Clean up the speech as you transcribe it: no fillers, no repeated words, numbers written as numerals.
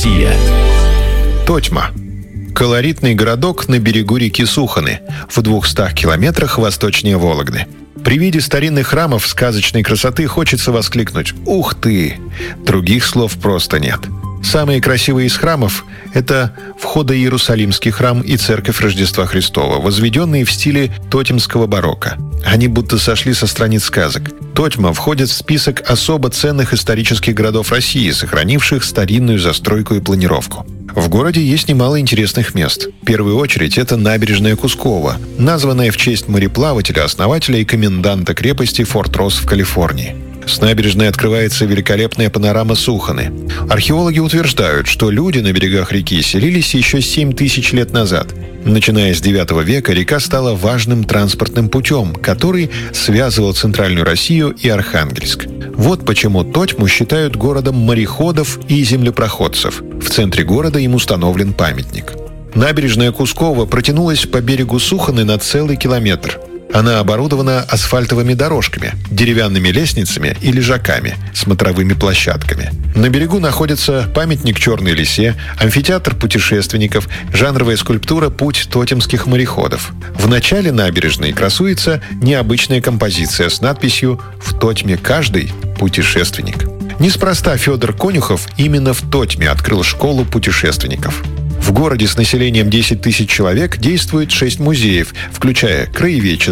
Россия. Тотьма. Колоритный городок на берегу реки Суханы, в 200 километрах восточнее Вологды. При виде старинных храмов сказочной красоты хочется воскликнуть «Ух ты!». Других слов просто нет. Самые красивые из храмов – это Входо-Иерусалимский храм и Церковь Рождества Христова, возведенные в стиле тотемского барокко. Они будто сошли со страниц сказок. Тотьма входит в список особо ценных исторических городов России, сохранивших старинную застройку и планировку. В городе есть немало интересных мест. В первую очередь это набережная Кускова, названная в честь мореплавателя, основателя и коменданта крепости Форт Росс в Калифорнии. С набережной открывается великолепная панорама Суханы. Археологи утверждают, что люди на берегах реки селились еще 7000 лет назад. Начиная с IX века река стала важным транспортным путем, который связывал Центральную Россию и Архангельск. Вот почему Тотьму считают городом мореходов и землепроходцев. В центре города им установлен памятник. Набережная Кускова протянулась по берегу Суханы на целый километр. Она оборудована асфальтовыми дорожками, деревянными лестницами и лежаками, смотровыми площадками. На берегу находится памятник Черной лисе, амфитеатр путешественников, жанровая скульптура «Путь тотемских мореходов». В начале набережной красуется необычная композиция с надписью «В Тотьме каждый путешественник». Неспроста Федор Конюхов именно в Тотьме открыл школу путешественников. В городе с населением 10 000 человек действует 6 музеев, включая краеведческий,